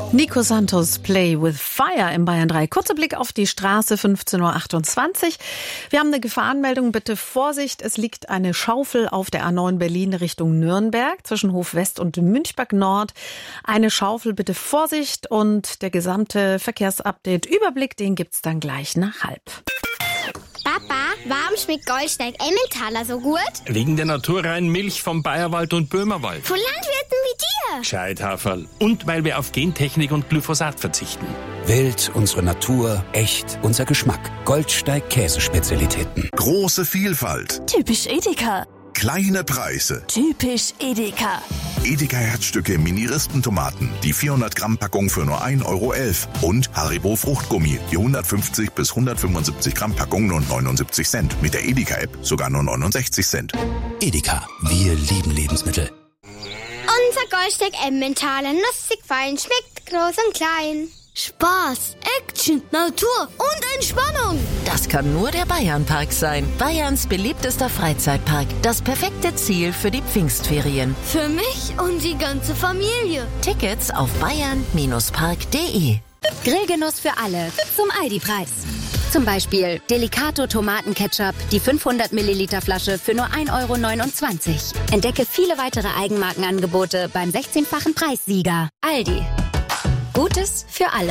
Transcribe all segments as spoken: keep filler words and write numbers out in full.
Nico Santos, Play with Fire im Bayern drei. Kurzer Blick auf die Straße, fünfzehn Uhr achtundzwanzig. Wir haben eine Gefahrenmeldung, bitte Vorsicht. Es liegt eine Schaufel auf der A neun Berlin Richtung Nürnberg zwischen Hof West und Münchberg Nord. Eine Schaufel, bitte Vorsicht. Und der gesamte Verkehrsupdate-Überblick, den gibt's dann gleich nach halb. Papa, warum schmeckt Goldsteig Emmentaler so gut? Wegen der naturreinen Milch vom Bayerwald und Böhmerwald. Von Landwirten wie dir. Scheithaferl. Und weil wir auf Gentechnik und Glyphosat verzichten. Wild, unsere Natur, echt, unser Geschmack. Goldsteig Käsespezialitäten. Große Vielfalt. Typisch Edeka. Kleine Preise. Typisch Edeka. Edeka Herzstücke Mini-Rispentomaten, die vierhundert Gramm Packung für nur ein Euro elf. Und Haribo Fruchtgummi, die hundertfünfzig bis hundertfünfundsiebzig Gramm Packung nur neunundsiebzig Cent. Mit der Edeka-App sogar nur neunundsechzig Cent. Edeka, wir lieben Lebensmittel. Unser Goldsteig Emmentaler, nussig fein, schmeckt groß und klein. Spaß, Action, Natur und Entspannung. Das kann nur der Bayernpark sein. Bayerns beliebtester Freizeitpark. Das perfekte Ziel für die Pfingstferien. Für mich und die ganze Familie. Tickets auf bayern Park punkt de. Grillgenuss für alle zum Aldi-Preis. Zum Beispiel Delicato Tomatenketchup, die fünfhundert Milliliter Flasche für nur ein Euro neunundzwanzig. Entdecke viele weitere Eigenmarkenangebote beim sechzehnfachen Preissieger. Aldi. Gutes für alle.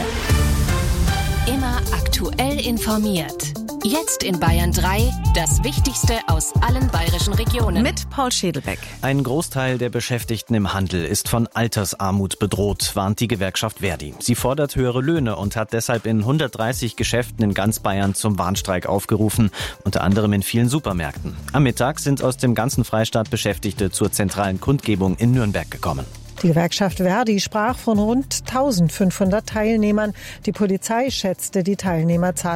Immer aktuell informiert. Jetzt in Bayern drei, das Wichtigste aus allen bayerischen Regionen. Mit Paul Schädelbeck. Ein Großteil der Beschäftigten im Handel ist von Altersarmut bedroht, warnt die Gewerkschaft Verdi. Sie fordert höhere Löhne und hat deshalb in hundertdreißig Geschäften in ganz Bayern zum Warnstreik aufgerufen, unter anderem in vielen Supermärkten. Am Mittag sind aus dem ganzen Freistaat Beschäftigte zur zentralen Kundgebung in Nürnberg gekommen. Die Gewerkschaft Verdi sprach von rund eintausendfünfhundert Teilnehmern. Die Polizei schätzte die Teilnehmerzahl